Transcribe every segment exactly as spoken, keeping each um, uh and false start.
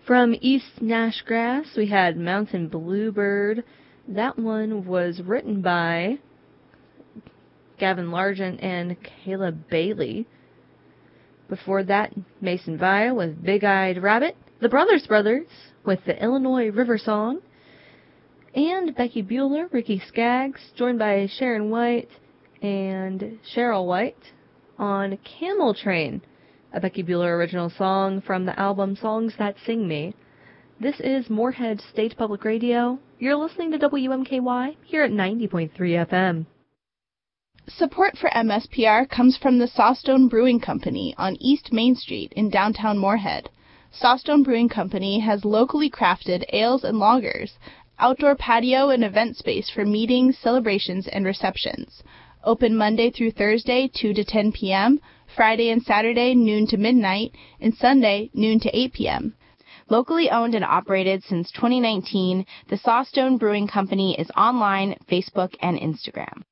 From East Nashgrass, we had Mountain Bluebird. That one was written by Gavin Largent and Caleb Bailey. Before that, Mason Via with Big-Eyed Rabbit. The Brothers Brothers with the Illinois River Song. And Becky Bueller, Ricky Skaggs, joined by Sharon White and Cheryl White on Camel Train, a Becky Bueller original song from the album Songs That Sing Me. This is Moorhead State Public Radio. You're listening to W M K Y here at ninety point three F M. Support for M S P R comes from the Sawstone Brewing Company on East Main Street in downtown Moorhead. Sawstone Brewing Company has locally crafted ales and lagers, outdoor patio and event space for meetings, celebrations, and receptions. Open Monday through Thursday, two to ten p.m., Friday and Saturday, noon to midnight, and Sunday, noon to eight p.m. Locally owned and operated since twenty nineteen, the Sawstone Brewing Company is online, Facebook, and Instagram.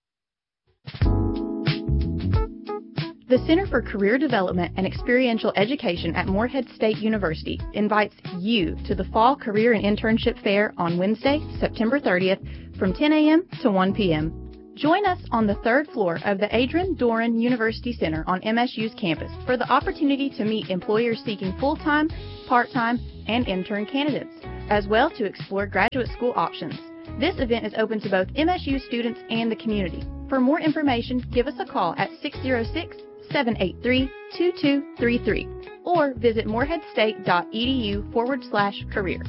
The Center for Career Development and Experiential Education at Moorhead State University invites you to the Fall Career and Internship Fair on Wednesday, September thirtieth from ten a.m. to one p.m. Join us on the third floor of the Adrian Doran University Center on M S U's campus for the opportunity to meet employers seeking full-time, part-time, and intern candidates, as well to explore graduate school options. This event is open to both M S U students and the community. For more information, give us a call at six oh six, seven eight three, two two three three or visit moorheadstate.edu forward slash career.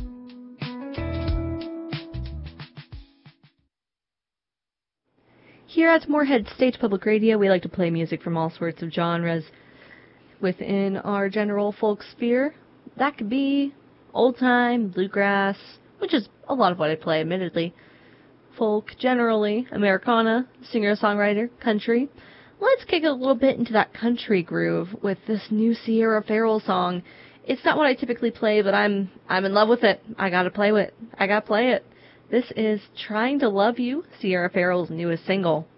Here at Moorhead State Public Radio, we like to play music from all sorts of genres within our general folk sphere. That could be old-time, bluegrass, which is a lot of what I play, admittedly. Folk, generally, Americana, singer-songwriter, country. Let's kick it a little bit into that country groove with this new Sierra Farrell song. It's not what I typically play, but I'm I'm in love with it. I gotta play it. I gotta play it. This is Trying to Love You, Sierra Farrell's newest single.